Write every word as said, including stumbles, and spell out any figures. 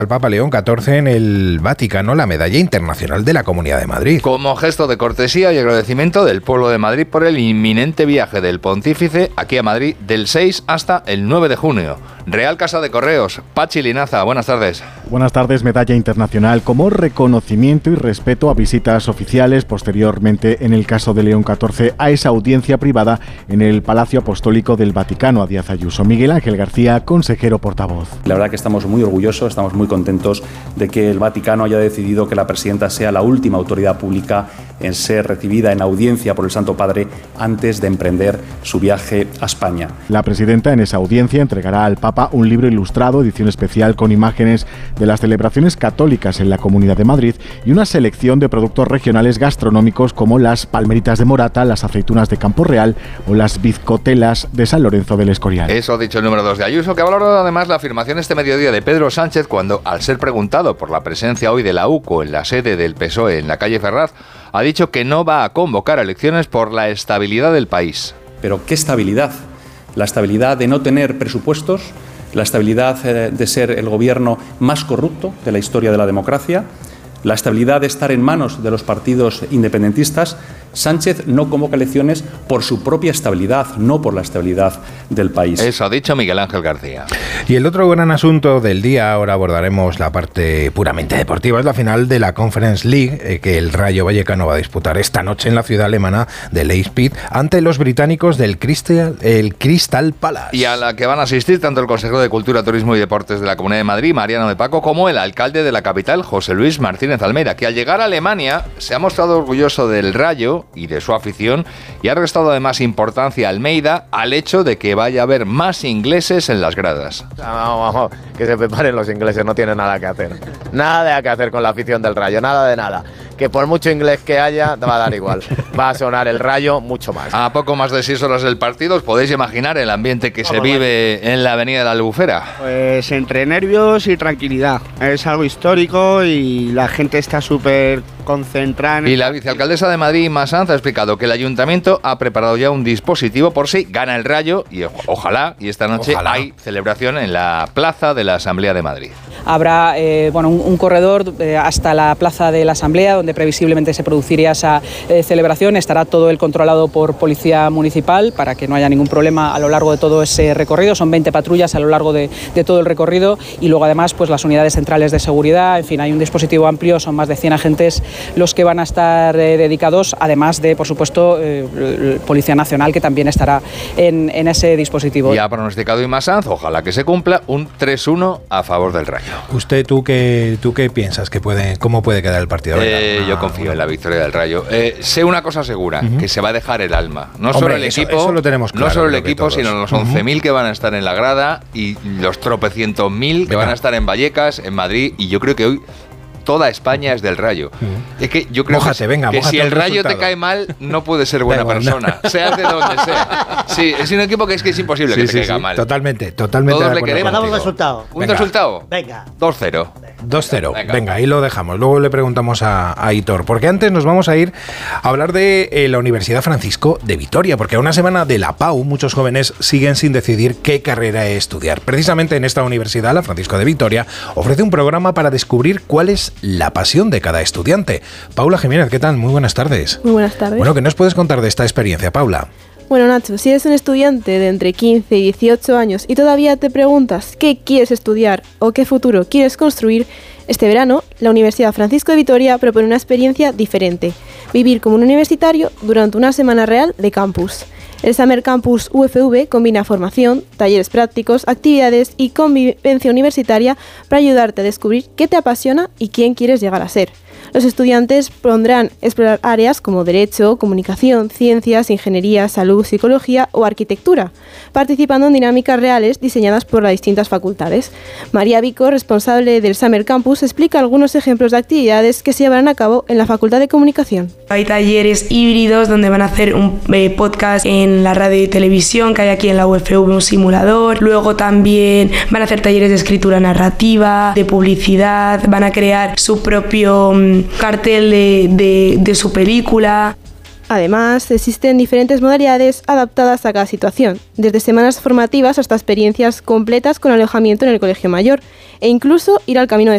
al Papa León catorce en el Vaticano la Medalla Internacional de la Comunidad de Madrid. Como gesto de cortesía y agradecimiento del pueblo de Madrid por el inminente viaje del pontífice aquí a Madrid del seis hasta el nueve de junio. Real Casa de Correos, Pachi Linaza, buenas tardes. Buenas tardes, Medalla Internacional como reconocimiento y respeto a visitas oficiales, posteriormente en el caso de León catorce a esa audiencia privada en el Palacio Apostólico del Vaticano a Díaz Ayuso. Miguel Ángel García, consejero portavoz. La verdad que estamos muy orgullosos, estamos muy contentos de que el Vaticano haya decidido que la presidenta sea la última autoridad pública en ser recibida en audiencia por el Santo Padre antes de emprender su viaje a España. La presidenta en esa audiencia entregará al Papa un libro ilustrado, edición especial con imágenes de las celebraciones católicas en la Comunidad de Madrid y una selección de productos regionales gastronómicos como las palmeritas de Morata, las aceitunas de Campo Real o las bizcotelas de San Lorenzo del Escorial. Eso ha dicho el número dos de Ayuso, que ha valorado además la afirmación este mediodía de Pedro Sánchez cuando, al ser preguntado por la presencia hoy de la U C O en la sede del P S O E en la calle Ferraz, ha dicho que no va a convocar elecciones por la estabilidad del país. ¿Pero qué estabilidad? La estabilidad de no tener presupuestos, la estabilidad de ser el gobierno más corrupto de la historia de la democracia, la estabilidad de estar en manos de los partidos independentistas. Sánchez no convoca elecciones por su propia estabilidad, no por la estabilidad del país. Eso ha dicho Miguel Ángel García. Y el otro gran asunto del día, ahora abordaremos la parte puramente deportiva, es la final de la Conference League, eh, que el Rayo Vallecano va a disputar esta noche en la ciudad alemana de Leipzig ante los británicos del Crystal, el Crystal Palace. Y a la que van a asistir tanto el consejero de Cultura, Turismo y Deportes de la Comunidad de Madrid, Mariano de Paco, como el alcalde de la capital, José Luis Martínez Almeida, que al llegar a Alemania se ha mostrado orgulloso del Rayo y de su afición y ha restado además importancia a Almeida al hecho de que vaya a haber más ingleses en las gradas. Vamos, vamos, que se preparen los ingleses, no tienen nada que hacer. Nada que hacer con la afición del Rayo, nada de nada. Que por mucho inglés que haya, te va a dar igual. Va a sonar el Rayo mucho más. A poco más de seis horas del partido, ¿os podéis imaginar el ambiente que se vive en la avenida de la Albufera? Pues entre nervios y tranquilidad. Es algo histórico y la gente está súper concentrada en... Y la vicealcaldesa de Madrid, Inma Sanz, ha explicado que el ayuntamiento ha preparado ya un dispositivo por si gana el Rayo y ojalá, y esta noche ojalá. Hay celebración en la plaza de la Asamblea de Madrid. Habrá eh, bueno, un, un corredor eh, hasta la plaza de la Asamblea, donde previsiblemente se produciría esa eh, celebración. Estará todo el controlado por Policía Municipal para que no haya ningún problema a lo largo de todo ese recorrido. Son veinte patrullas a lo largo de, de todo el recorrido y luego además pues las unidades centrales de seguridad. En fin, hay un dispositivo amplio, son más de cien agentes los que van a estar eh, dedicados, además de, por supuesto, eh, Policía Nacional, que también estará en, en ese dispositivo. Y ha pronosticado Inma Sanz, ojalá que se cumpla, un tres uno a favor del Rayo. ¿Usted, tú qué, tú qué piensas que puede, cómo puede quedar el partido? Eh, ah, yo confío bueno. en la victoria del Rayo. Eh, sé una cosa segura, uh-huh. que se va a dejar el alma. No Hombre, solo el eso, equipo, eso lo tenemos claro, no solo el equipo, sino los once mil uh-huh. que van a estar en la grada y los tropecientos mil que Venga. van a estar en Vallecas, en Madrid, y yo creo que hoy toda España es del Rayo. Uh-huh. Es que yo creo mójate, que, venga, que si el, el Rayo te cae mal, no puedes ser buena igual, persona, no. seas de donde sea. Sí, es un equipo que es que es imposible sí, que te sí, caiga sí. mal. Totalmente, totalmente. Todos le queremos. Damos un resultado. ¿Un venga. resultado? Venga. dos cero. dos cero. Venga. venga, ahí lo dejamos. Luego le preguntamos a, a Hitor. Porque antes nos vamos a ir a hablar de eh, la Universidad Francisco de Vitoria. Porque a una semana de la P A U, muchos jóvenes siguen sin decidir qué carrera estudiar. Precisamente en esta universidad, la Francisco de Vitoria, ofrece un programa para descubrir cuál es la pasión de cada estudiante. Paula Jiménez, ¿qué tal? Muy buenas tardes. Muy buenas tardes. Bueno, ¿qué nos puedes contar de esta experiencia, Paula? Bueno, Nacho, si eres un estudiante de entre quince y dieciocho años y todavía te preguntas qué quieres estudiar o qué futuro quieres construir, este verano la Universidad Francisco de Vitoria propone una experiencia diferente: vivir como un universitario durante una semana real de campus. El Summer Campus U F V combina formación, talleres prácticos, actividades y convivencia universitaria para ayudarte a descubrir qué te apasiona y quién quieres llegar a ser. Los estudiantes podrán explorar áreas como Derecho, Comunicación, Ciencias, Ingeniería, Salud, Psicología o Arquitectura, participando en dinámicas reales diseñadas por las distintas facultades. María Vico, responsable del Summer Campus, explica algunos ejemplos de actividades que se llevarán a cabo en la Facultad de Comunicación. Hay talleres híbridos donde van a hacer un eh, podcast en la radio y televisión que hay aquí en la U F V, un simulador. Luego también van a hacer talleres de escritura narrativa, de publicidad, van a crear su propio um, cartel de, de, de su película. Además, existen diferentes modalidades adaptadas a cada situación, desde semanas formativas hasta experiencias completas con alojamiento en el Colegio Mayor e incluso ir al Camino de